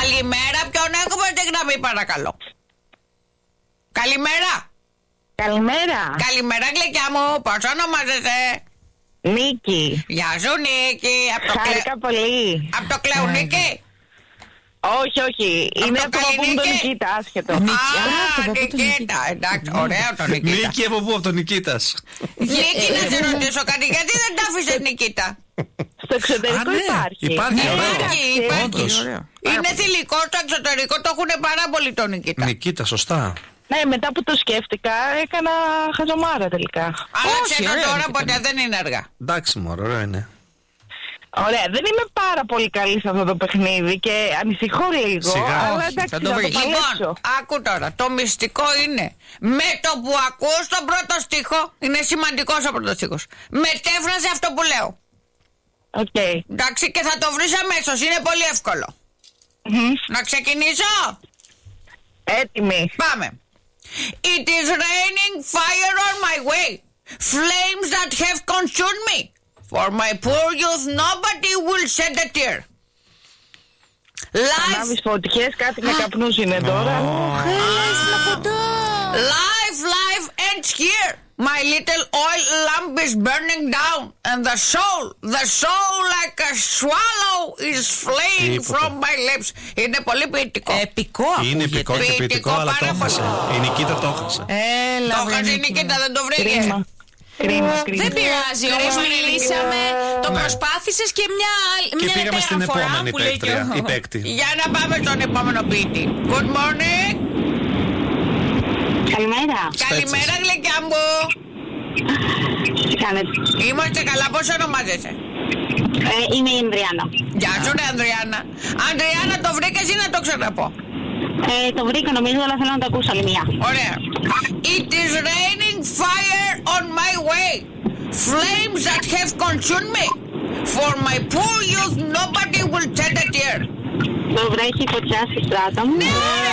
Καλημέρα, ποιον έχουμε στη γραμμή παρακαλώ? Καλημέρα. Καλημέρα. Καλημέρα γλυκιά μου, πώς ονομάζεσαι? Νίκη. Γεια σου Νίκη. Χάρηκα πολύ. Από το Κλεουνίκη? Όχι, όχι. Είναι από το παππού μου τον Νικήτα, άσχετο. Νικήτα, εντάξει, ωραίο το Νικήτα. Νίκη από πού, από τον Νικήτας. Νίκη, να σε ρωτήσω κάτι, γιατί δεν τα άφησες Νικήτα? Στο εξωτερικό υπάρχει. Υπάρχει. Είναι θηλυκό στο εξωτερικό, το έχουν πάρα πολύ το Νικήτα. Νικήτα, σωστά. Ναι, μετά που το σκέφτηκα, έκανα χαζομάρα τελικά. Άλλαξε το τώρα, ποτέ δεν είναι αργά. Εντάξει, μωρό, ωραίο είναι. Ωραία, δεν είμαι πάρα πολύ καλή σε αυτό το παιχνίδι και ανησυχώ λίγο. Σιγά. Αλλά εντάξει, θα το παλέψω. Λοιπόν, άκου τώρα, το μυστικό είναι με το που ακούς τον πρώτο στίχο, είναι σημαντικός ο πρώτος στίχος, μετέφρασε αυτό που λέω. Οκ. Εντάξει, και θα το βρεις αμέσως, είναι πολύ εύκολο. Να ξεκινήσω? Έτοιμη. Πάμε. It is raining fire on my way, flames that have consumed me. For my poor youth nobody will shed a tear. Ανάβεις φωτιές, κάτι με καπνούς είναι τώρα. Life ends here. My little oil lamp is burning down, and the soul like a swallow is flaying from my lips. Είναι πολύ ποιητικό. Επικό. Είναι επικό και ποιητικό, αλλά το έχασε. Η Νικήτα το έχασε. Έλα, το έχασε η Νικήτα, δεν το βρήκε. Κρίμα. Δεν πειράζει, όμως μιλήσαμε, το προσπάθησες και μια Και πήγαμε στην φορά επόμενη που λέει παίκτρια, η παίκτη. Για να πάμε στον επόμενο ποιητή. Good morning. Καλημέρα. Καλημέρα γλυκιά μου. Τι κάνετε? Είμαστε καλά, πώς ονομάζεσαι? Είμαι η Ανδριάννα. Γεια σου ρε Ανδριάννα. Ανδριάννα, το βρήκες ή να το ξαναπώ? Το βρήκα νομίζω, αλλά θέλω να το ακούσω άλλη μια. Ωραία. It is raining fire on my way, flames that have consumed me. For my poor youth nobody will shed a tear. Το βρέχει φωτιά στη στράτα μου. Ναι ρε